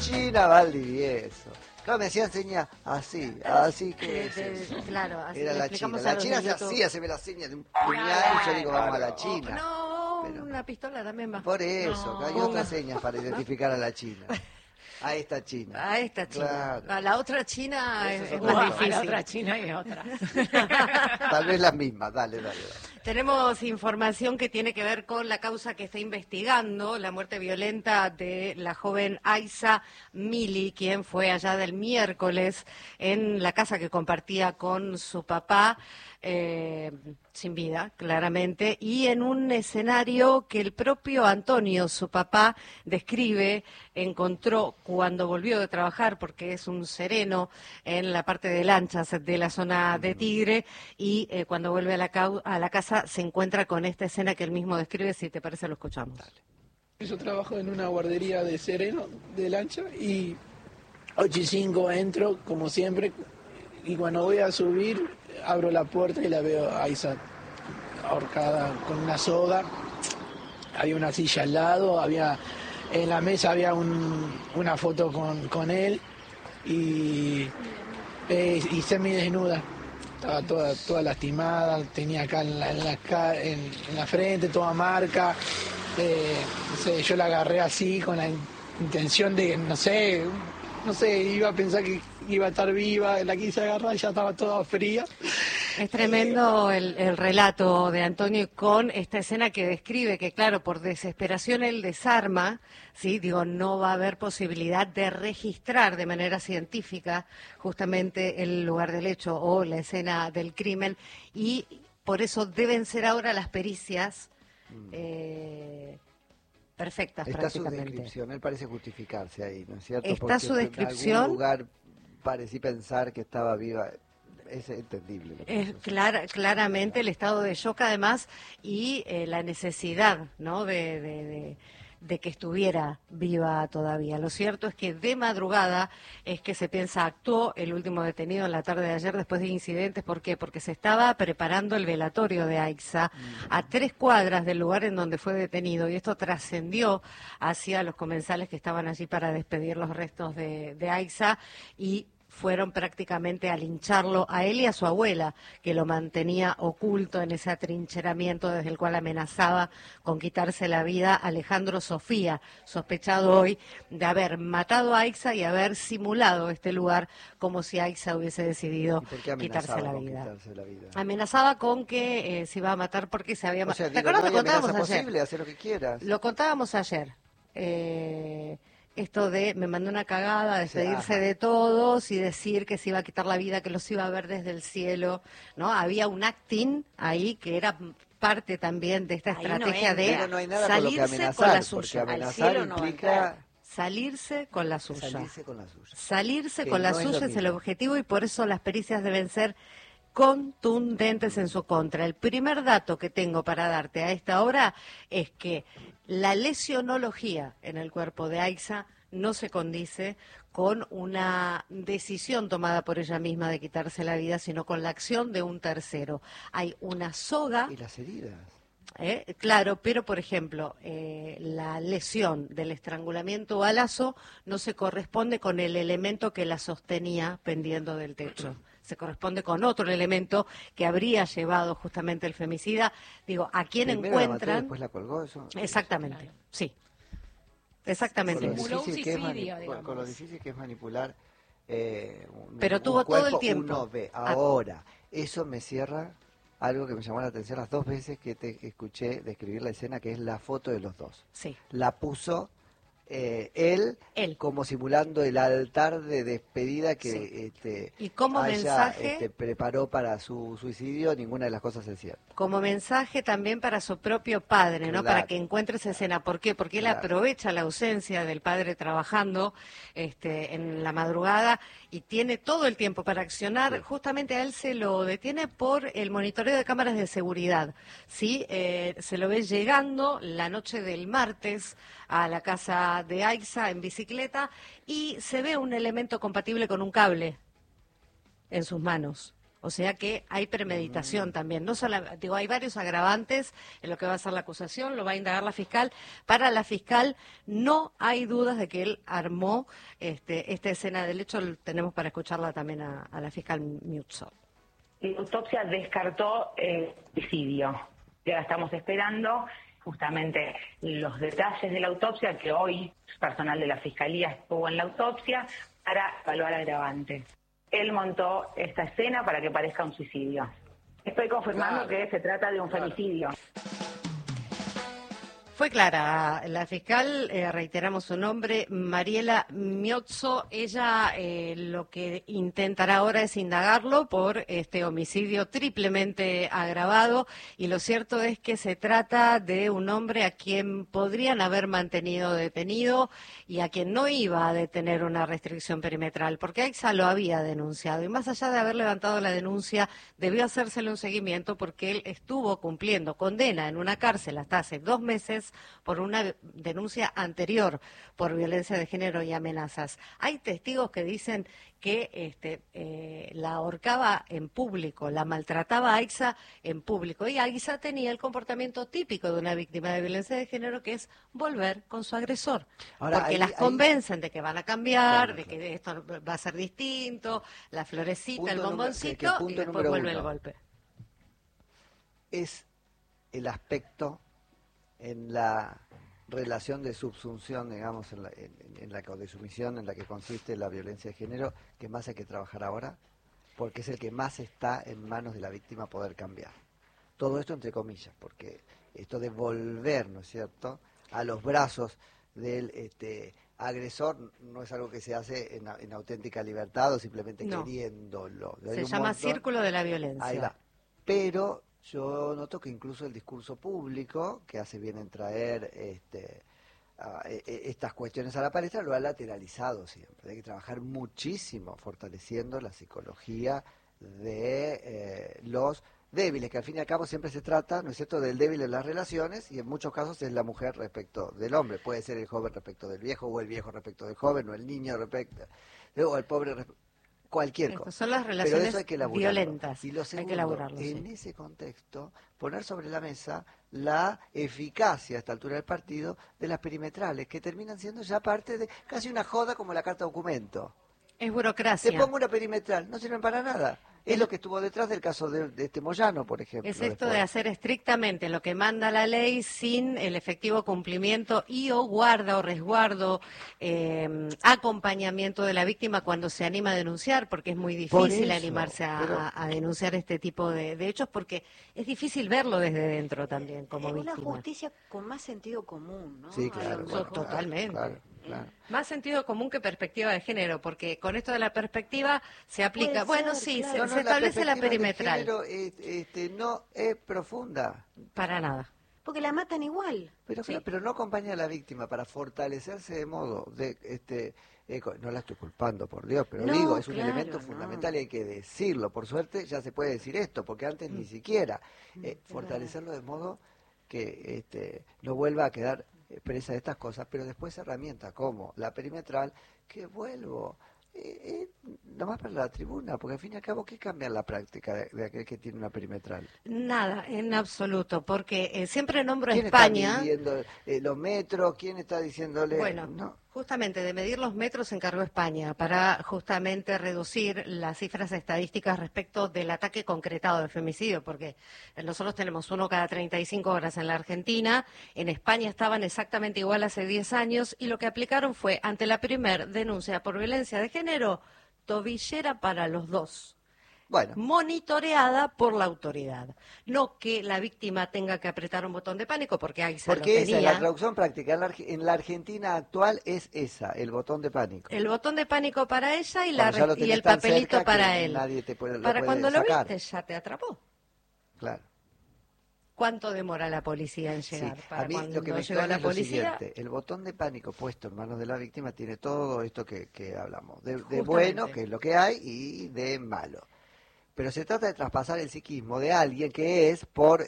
China Valdivieso. Claro, me hacían señas así que es eso. Claro, así era la China. La China se hacía, se ve la seña de un puñal y yo digo, vamos a la China. No, pero una pistola también va. Por eso, hay otras señas para identificar a la China. A esta China. A esta China. Claro. A la otra China es más difícil. A la otra China y otra. Tal vez las mismas, dale. Tenemos información que tiene que ver con la causa que está investigando, la muerte violenta de la joven Aiza Mili, quien fue allá del miércoles en la casa que compartía con su papá, sin vida, claramente, y en un escenario que el propio Antonio, su papá, describe, encontró cuando volvió de trabajar, porque es un sereno en la parte de lanchas de la zona de Tigre, y cuando vuelve a la casa se encuentra con esta escena que él mismo describe. Si te parece, lo escuchamos. Yo trabajo en una guardería de sereno, de lancha, y 8:05 entro, como siempre, y cuando voy a subir, abro la puerta y la veo a Aiza ahorcada con una soga. Había una silla al lado, en la mesa había una foto con él y semidesnuda. Estaba toda lastimada, tenía acá en la frente toda marca. Yo la agarré así con la intención de, no sé, iba a pensar que iba a estar viva, la quise agarrar y ya estaba toda fría. Es tremendo el relato de Antonio con esta escena que describe que, claro, por desesperación él desarma, ¿sí? Digo, no va a haber posibilidad de registrar de manera científica justamente el lugar del hecho o la escena del crimen, y por eso deben ser ahora las pericias perfectas. Está prácticamente. Su descripción, él parece justificarse ahí, ¿no es cierto? Está porque su descripción. En algún lugar parecí pensar que estaba viva. Es entendible. Claramente el estado de shock, además, y la necesidad, ¿no?, de que estuviera viva todavía. Lo cierto es que de madrugada es que se piensa actuó el último detenido en la tarde de ayer después de incidentes. ¿Por qué? Porque se estaba preparando el velatorio de Aiza a 3 cuadras del lugar en donde fue detenido, y esto trascendió hacia los comensales que estaban allí para despedir los restos de Aiza, y fueron prácticamente a lincharlo a él y a su abuela, que lo mantenía oculto en ese atrincheramiento desde el cual amenazaba con quitarse la vida Alejandro Sofía, sospechado hoy de haber matado a Aiza y haber simulado este lugar como si Aiza hubiese decidido quitarse la vida. Amenazaba con que se iba a matar porque se había matado. ¿Te acuerdas? Lo contábamos ayer. Posible, hacer lo que quieras. Lo contábamos ayer. Esto de me mandó una cagada, despedirse de todos y decir que se iba a quitar la vida, que los iba a ver desde el cielo, ¿no? Había un acting ahí que era parte también de esta estrategia de salirse con la suya. Amenazar implica salirse con la suya. Salirse Que con la no es suya lo es el mismo. objetivo, y por eso las pericias deben ser contundentes en su contra. El primer dato que tengo para darte a esta hora es que la lesionología en el cuerpo de Aiza no se condice con una decisión tomada por ella misma de quitarse la vida, sino con la acción de un tercero. Hay una soga. Y las heridas. Claro, pero por ejemplo, la lesión del estrangulamiento o balazo no se corresponde con el elemento que la sostenía pendiendo del techo. Se corresponde con otro elemento que habría llevado justamente el femicida. Digo, ¿a quién Primero encuentran? La mató, después la colgó, eso. Exactamente, claro. Sí. Exactamente. Simuló un suicidio, digamos. Con lo difícil que es manipular pero tuvo cuerpo, todo el tiempo. Uno ve. Ahora, eso me cierra algo que me llamó la atención las 2 veces que te escuché describir la escena, que es la foto de los dos. Sí. La puso él como simulando el altar de despedida que y como mensaje preparó para su suicidio. Ninguna de las cosas es cierta. Como mensaje también para su propio padre, ¿no? Claro. Para que encuentre esa escena. ¿Por qué? Porque él aprovecha la ausencia del padre trabajando en la madrugada y tiene todo el tiempo para accionar. Sí. Justamente a él se lo detiene por el monitoreo de cámaras de seguridad, ¿sí? Se lo ve llegando la noche del martes a la casa de Aiza en bicicleta y se ve un elemento compatible con un cable en sus manos. O sea que hay premeditación también. No solo, digo, hay varios agravantes en lo que va a ser la acusación, lo va a indagar la fiscal. Para la fiscal no hay dudas de que él armó esta escena del hecho. Tenemos para escucharla también a la fiscal Miuzzo. La autopsia descartó suicidio. Ya estamos esperando justamente los detalles de la autopsia, que hoy personal de la Fiscalía estuvo en la autopsia para evaluar agravantes. Él montó esta escena para que parezca un suicidio. Estoy confirmando que se trata de un femicidio. Fue clara la fiscal, reiteramos su nombre, Mariela Miozzo. Ella lo que intentará ahora es indagarlo por este homicidio triplemente agravado, y lo cierto es que se trata de un hombre a quien podrían haber mantenido detenido y a quien no iba a detener una restricción perimetral, porque AIXA lo había denunciado, y más allá de haber levantado la denuncia, debió hacérsele un seguimiento porque él estuvo cumpliendo condena en una cárcel hasta hace 2 meses por una denuncia anterior por violencia de género y amenazas. Hay testigos que dicen que la ahorcaba en público, la maltrataba a AIXA en público, y AIXA tenía el comportamiento típico de una víctima de violencia de género, que es volver con su agresor. Ahora, porque las convencen de que van a cambiar, de que esto va a ser distinto, la florecita, el bomboncito, y después vuelve el golpe. Es el aspecto en la relación de subsunción, digamos, o de sumisión en la que consiste la violencia de género, que más hay que trabajar ahora, porque es el que más está en manos de la víctima poder cambiar. Todo esto entre comillas, porque esto de volver, ¿no es cierto?, a los brazos del agresor no es algo que se hace en auténtica libertad o simplemente queriéndolo. Se llama círculo de la violencia. Ahí va. Pero yo noto que incluso el discurso público, que hace bien en traer estas cuestiones a la palestra, lo ha lateralizado siempre. Hay que trabajar muchísimo fortaleciendo la psicología de los débiles, que al fin y al cabo siempre se trata, ¿no es cierto?, del débil en las relaciones, y en muchos casos es la mujer respecto del hombre. Puede ser el joven respecto del viejo, o el viejo respecto del joven, o el niño respecto, o el pobre cualquier cosa. Son las relaciones pero eso hay que violentas. Y lo segundo, hay que elaborarlo, en ese contexto, poner sobre la mesa la eficacia a esta altura del partido de las perimetrales, que terminan siendo ya parte de casi una joda como la carta documento. Es burocracia. Te pongo una perimetral, no sirven para nada. Es lo que estuvo detrás del caso de Moyano, por ejemplo. Es esto de hacer estrictamente lo que manda la ley sin el efectivo cumplimiento y o guarda o resguardo, acompañamiento de la víctima cuando se anima a denunciar, porque es muy difícil animarse a denunciar este tipo de hechos, porque es difícil verlo desde dentro también como víctima. Es una justicia con más sentido común, ¿no? Sí, claro. Totalmente. Claro. Más sentido común que perspectiva de género, porque con esto de la perspectiva se aplica. Bueno, sí, claro. se establece la perimetral. Pero no es profunda. Para nada. Porque la matan igual. Pero no acompaña a la víctima para fortalecerse de modo de no la estoy culpando, por Dios, pero digo, es un elemento fundamental y hay que decirlo. Por suerte ya se puede decir esto, porque antes ni siquiera. Fortalecerlo de modo que no vuelva a quedar presa de estas cosas, pero después herramientas como la perimetral, que vuelvo, nomás para la tribuna, porque al fin y al cabo, ¿qué cambia en la práctica de aquel que tiene una perimetral? Nada, en absoluto, porque siempre nombro a ¿Quién España. está midiendo los metros? ¿Quién está diciéndole? Bueno, no. Justamente de medir los metros se encargó España para justamente reducir las cifras estadísticas respecto del ataque concretado de femicidio, porque nosotros tenemos 1 cada 35 horas en la Argentina, en España estaban exactamente igual hace 10 años, y lo que aplicaron fue, ante la primer denuncia por violencia de género, tobillera para los dos. Bueno. Monitoreada por la autoridad. No que la víctima tenga que apretar un botón de pánico, porque ahí se porque lo tenía. Esa es la traducción práctica. En la Argentina actual es esa, el botón de pánico. El botón de pánico para ella y el papelito para él. Nadie te puede, para cuando sacar. lo viste ya te atrapó. Claro. ¿Cuánto demora la policía en llegar? Sí. Para a mí cuando lo que me llega la extraña es lo policía. siguiente: el botón de pánico puesto en manos de la víctima tiene todo esto que hablamos. De bueno, que es lo que hay, y de malo. Pero se trata de traspasar el psiquismo de alguien que es, por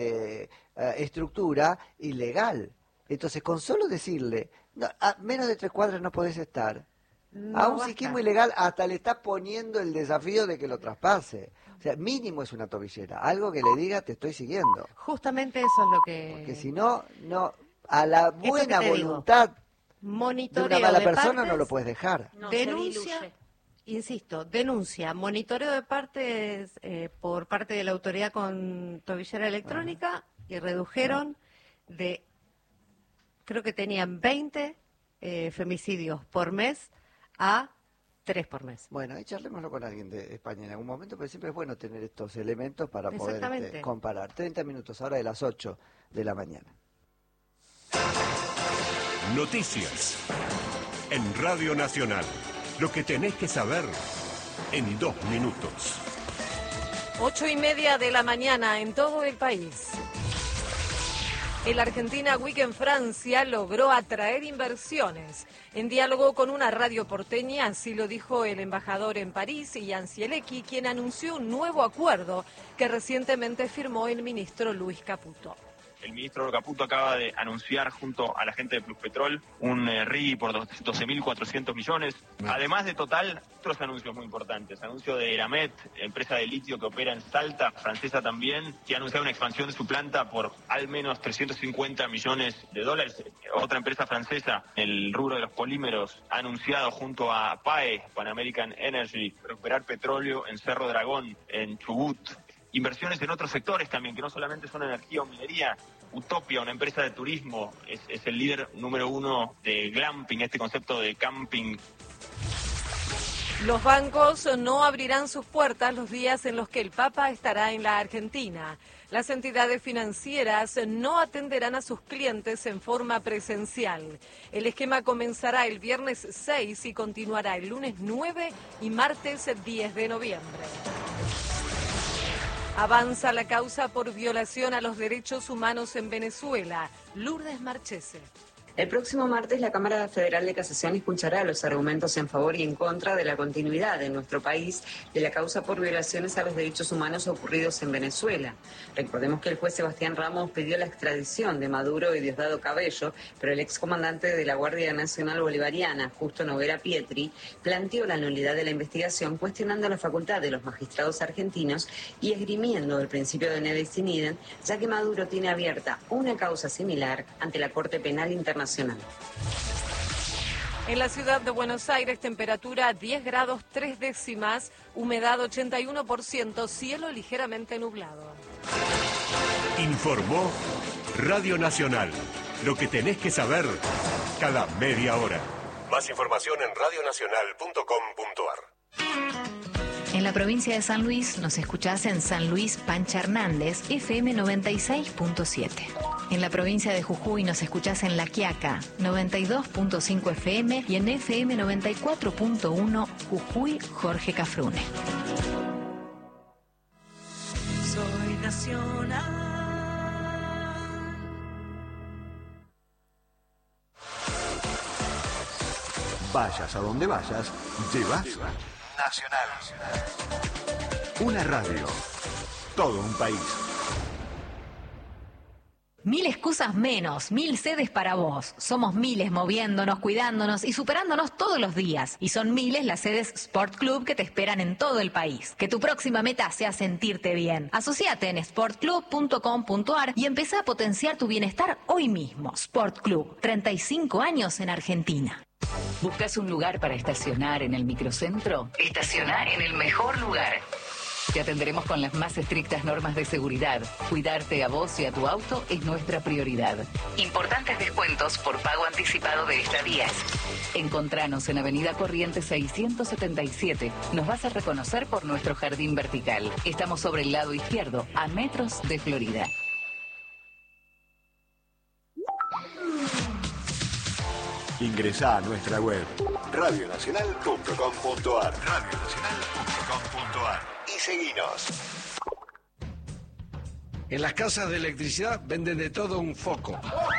estructura, ilegal. Entonces, con solo decirle, no, a menos de 3 cuadras no podés estar, A un psiquismo ilegal hasta le está poniendo el desafío de que lo traspase. O sea, mínimo es una tobillera. Algo que le diga, te estoy siguiendo. Justamente eso es lo que... Porque si no, a la buena voluntad de una mala persona no lo puedes dejar. No, denuncia, insisto, denuncia, monitoreo de partes por parte de la autoridad con tobillera electrónica y redujeron de, creo que tenían 20 femicidios por mes a 3 por mes. Bueno, ahí charlémoslo con alguien de España en algún momento, pero siempre es bueno tener estos elementos para poder comparar. 30 minutos ahora de las 8 de la mañana. Noticias en Radio Nacional. Lo que tenés que saber en 2 minutos. 8:30 de la mañana en todo el país. El Argentina Week en Francia logró atraer inversiones. En diálogo con una radio porteña, así lo dijo el embajador en París, Jan Zielecki, quien anunció un nuevo acuerdo que recientemente firmó el ministro Luis Caputo. El ministro Caputo acaba de anunciar junto a la gente de Pluspetrol un RIGI por 12.400 millones. Además de Total, otros anuncios muy importantes. Anuncio de Eramet, empresa de litio que opera en Salta, francesa también, que ha anunciado una expansión de su planta por al menos 350 millones de dólares. Otra empresa francesa, el rubro de los polímeros, ha anunciado junto a PAE, Pan American Energy, recuperar petróleo en Cerro Dragón, en Chubut. Inversiones en otros sectores también, que no solamente son energía o minería. Utopia, una empresa de turismo, es el líder número 1 de glamping, este concepto de camping. Los bancos no abrirán sus puertas los días en los que el Papa estará en la Argentina. Las entidades financieras no atenderán a sus clientes en forma presencial. El esquema comenzará el viernes 6 y continuará el lunes 9 y martes 10 de noviembre. Avanza la causa por violación a los derechos humanos en Venezuela. Lourdes Marchese. El próximo martes la Cámara Federal de Casación escuchará los argumentos en favor y en contra de la continuidad en nuestro país de la causa por violaciones a los derechos humanos ocurridos en Venezuela. Recordemos que el juez Sebastián Ramos pidió la extradición de Maduro y Diosdado Cabello, pero el excomandante de la Guardia Nacional Bolivariana, Justo Noguera Pietri, planteó la nulidad de la investigación cuestionando la facultad de los magistrados argentinos y esgrimiendo el principio de ne bis in idem, ya que Maduro tiene abierta una causa similar ante la Corte Penal Internacional. En la ciudad de Buenos Aires, temperatura 10 grados 3 décimas, humedad 81%, cielo ligeramente nublado. Informó Radio Nacional. Lo que tenés que saber cada media hora. Más información en radionacional.com.ar. En la provincia de San Luis nos escuchás en San Luis Pancha Hernández, FM 96.7. En la provincia de Jujuy nos escuchás en La Quiaca, 92.5 FM y en FM 94.1 Jujuy Jorge Cafrune. Soy nacional. Vayas a donde vayas, llevas Nacional. Una radio. Todo un país. 1000 excusas menos, 1000 sedes para vos. Somos miles moviéndonos, cuidándonos y superándonos todos los días. Y son miles las sedes Sport Club que te esperan en todo el país. Que tu próxima meta sea sentirte bien. Asociate en sportclub.com.ar y empezá a potenciar tu bienestar hoy mismo. Sport Club, 35 años en Argentina. ¿Buscas un lugar para estacionar en el microcentro? Estaciona en el mejor lugar. Te atenderemos con las más estrictas normas de seguridad. Cuidarte a vos y a tu auto es nuestra prioridad. Importantes descuentos por pago anticipado de estadías. Encontranos en Avenida Corrientes 677. Nos vas a reconocer por nuestro jardín vertical. Estamos sobre el lado izquierdo, a metros de Florida. Ingresá a nuestra web radionacional.com.ar. radionacional.com.ar y seguinos. En las casas de electricidad venden de todo un foco.